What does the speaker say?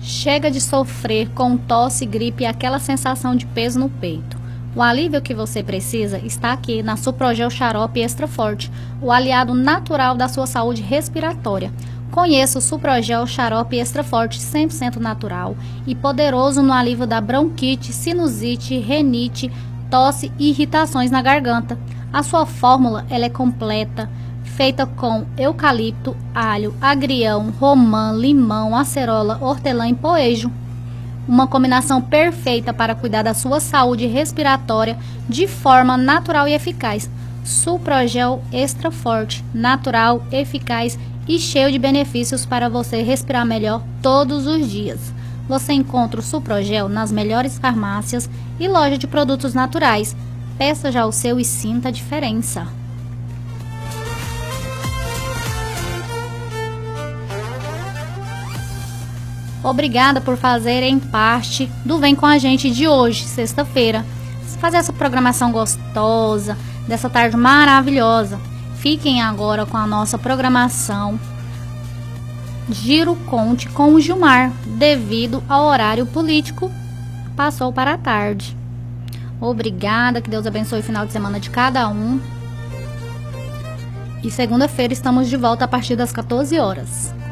Chega de sofrer com tosse, gripe e aquela sensação de peso no peito. O alívio que você precisa está aqui na Suprogel Xarope Extra Forte, o aliado natural da sua saúde respiratória. Conheça o Suprogel Xarope Extra Forte 100% natural e poderoso no alívio da bronquite, sinusite, renite, tosse e irritações na garganta. A sua fórmula ela é completa, feita com eucalipto, alho, agrião, romã, limão, acerola, hortelã e poejo. Uma combinação perfeita para cuidar da sua saúde respiratória de forma natural e eficaz. Suprogel Extra Forte, natural, eficaz e cheio de benefícios para você respirar melhor todos os dias. Você encontra o Suprogel nas melhores farmácias e lojas de produtos naturais. Peça já o seu e sinta a diferença. Obrigada por fazerem parte do Vem Com a Gente de hoje, sexta-feira. Fazer essa programação gostosa, dessa tarde maravilhosa. Fiquem agora com a nossa programação Giro Conte com o Gilmar, devido ao horário político, passou para a tarde. Obrigada, que Deus abençoe o final de semana de cada um. E segunda-feira estamos de volta a partir das 14 horas.